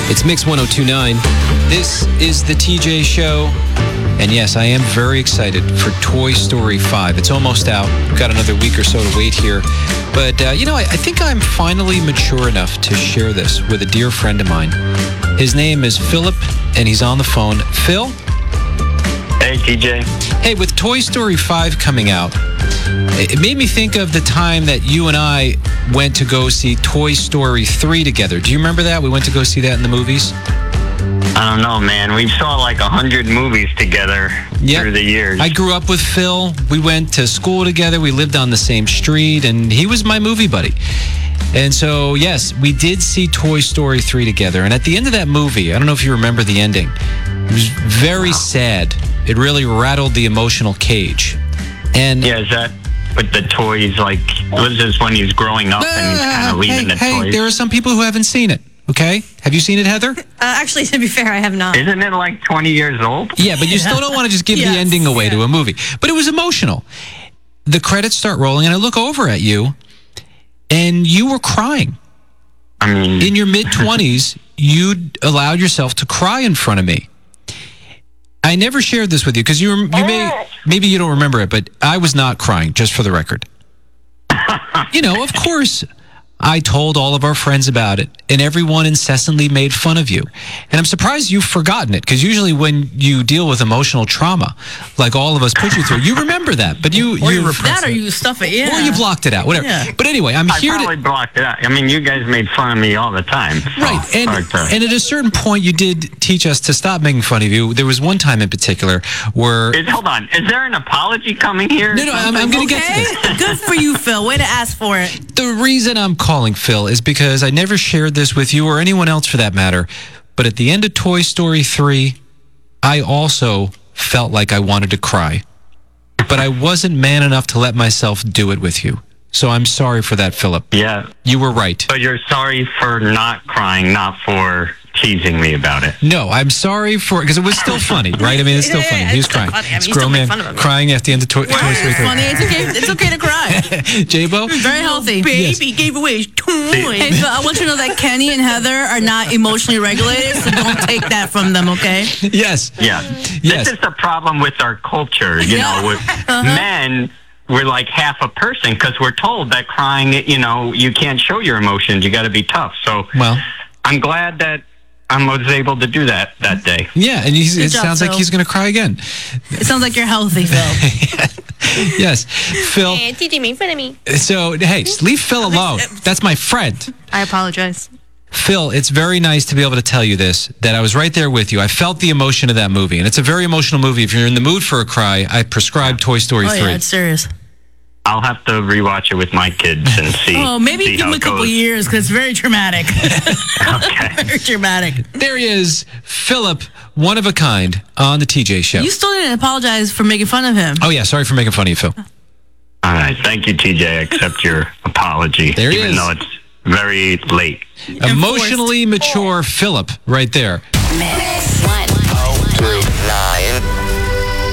It's Mix 1029. This is the TJ Show. And yes, I am very excited for Toy Story 5. It's almost out. We've got another week or so to wait here. But, I think I'm finally mature enough to share this with a dear friend of mine. His name is Philip, and he's on the phone. Phil? Hey, TJ. Hey, with Toy Story 5 coming out, it made me think of the time that you and I went to go see Toy Story 3 together. Do you remember that? We went to go see that in the movies? I don't know, man. We saw like 100 movies together through the years. I grew up with Phil. We went to school together. We lived on the same street, and he was my movie buddy. And so, yes, we did see Toy Story 3 together. And at the end of that movie, I don't know if you remember the ending, it was very sad. It really rattled the emotional cage. And yeah, is that with the toys? Like, was this when he's growing up and he's kind of leaving the toys? There are some people who haven't seen it. Okay, have you seen it, Heather? Actually, to be fair, I have not. Isn't it like 20 years old? Yeah, but you still don't want to just give the ending away to a movie. But it was emotional. The credits start rolling, and I look over at you, and you were crying. I mean, in your mid-20s, you allowed yourself to cry in front of me. I never shared this with you because maybe you don't remember it, but I was not crying, just for the record. Of course, I told all of our friends about it, and everyone incessantly made fun of you. And I'm surprised you've forgotten it, because usually when you deal with emotional trauma, like all of us put you through, you remember that, but you repress it. Or you stuff it, yeah. Or you blocked it out, whatever. Yeah. But anyway, I probably blocked it out. I mean, you guys made fun of me all the time. So right, and at a certain point, you did teach us to stop making fun of you. There was one time in particular where... Hold on, is there an apology coming here? No, I'm going to get to this. Good for you, Phil. Way to ask for it. The reason I'm calling Phil is because I never shared this with you or anyone else for that matter, but at the end of Toy Story 3, I also felt like I wanted to cry. But I wasn't man enough to let myself do it with you. So I'm sorry for that, Philip. Yeah. You were right. But you're sorry for not crying, not for teasing me about it. No, I'm sorry for... Because it was still funny, right? I mean, it's still funny. He was crying. It's grown man crying at the end of Toy Story 3. It's funny. It's okay to cry. J-Bo? Very healthy. Baby gave away his toy. Hey, Phil, I want you to know that Kenny and Heather are not emotionally regulated, so don't take that from them, okay? Yes. Yeah. Yes. This is the problem with our culture, with men... We're like half a person because we're told that crying, you can't show your emotions. You got to be tough. So I'm glad that I was able to do that day. Yeah, and it sounds like he's going to cry again. It sounds like you're healthy, Phil. Yes, Phil. TJ made fun of me. So, hey, leave Phil alone. That's my friend. I apologize. Phil, it's very nice to be able to tell you this, that I was right there with you. I felt the emotion of that movie, and it's a very emotional movie. If you're in the mood for a cry, I prescribe Toy Story 3. Oh, yeah, it's serious. I'll have to rewatch it with my kids and see. Oh, maybe give them a couple years, because it's very traumatic. Okay. Very dramatic. There he is, Philip, one of a kind, on the TJ Show. You still didn't apologize for making fun of him. Oh, yeah, sorry for making fun of you, Phil. All right, thank you, TJ. I accept your apology. There he is. Even though it's very late. Emotionally mature Philip right there. Mix 1029.